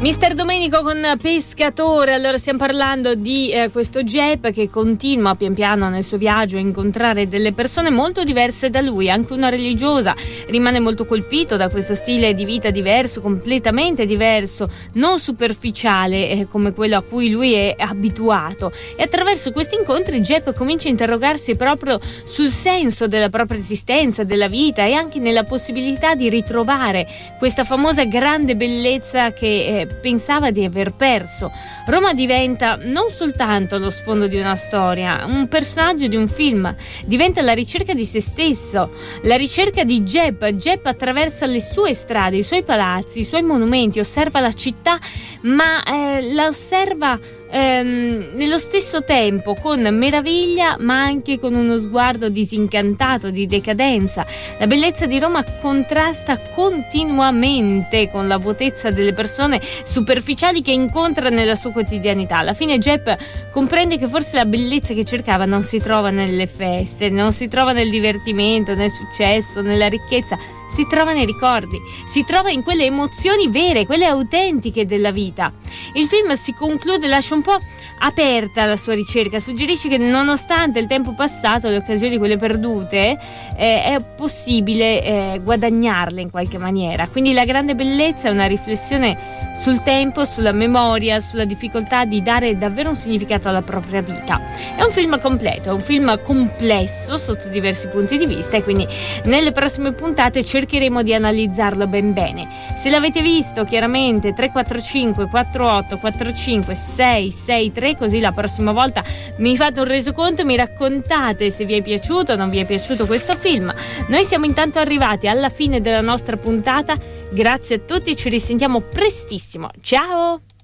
Mister Domenico con Pescatore. Allora stiamo parlando di questo Jeb che continua pian piano nel suo viaggio a incontrare delle persone molto diverse da lui, anche una religiosa. Rimane molto colpito da questo stile di vita diverso, completamente diverso, non superficiale come quello a cui lui è abituato, e attraverso questi incontri Jeb comincia a interrogarsi proprio sul senso della propria esistenza, della vita, e anche nella possibilità di ritrovare questa famosa grande bellezza che pensava di aver perso. Roma diventa non soltanto lo sfondo di una storia, un personaggio di un film, diventa la ricerca di se stesso, la ricerca di Jeb. Jeb attraversa le sue strade, i suoi palazzi, i suoi monumenti, osserva la città, ma la osserva nello stesso tempo con meraviglia, ma anche con uno sguardo disincantato, di decadenza. La bellezza di Roma contrasta continuamente con la vuotezza delle persone superficiali che incontra nella sua quotidianità. Alla fine Jeb comprende che forse la bellezza che cercava non si trova nelle feste, non si trova nel divertimento, nel successo, nella ricchezza, si trova nei ricordi, si trova in quelle emozioni vere, quelle autentiche della vita. Il film si conclude, lascia un po' aperta la sua ricerca, suggerisce che nonostante il tempo passato, le occasioni quelle perdute, è possibile guadagnarle in qualche maniera. Quindi la grande bellezza è una riflessione sul tempo, sulla memoria, sulla difficoltà di dare davvero un significato alla propria vita. È un film completo, è un film complesso sotto diversi punti di vista, e quindi nelle prossime puntate cercheremo di analizzarlo ben bene. Se l'avete visto, chiaramente 345 48 45 663, così la prossima volta mi fate un resoconto e mi raccontate se vi è piaciuto o non vi è piaciuto questo film. Noi siamo intanto arrivati alla fine della nostra puntata. Grazie a tutti, ci risentiamo prestissimo. Ciao!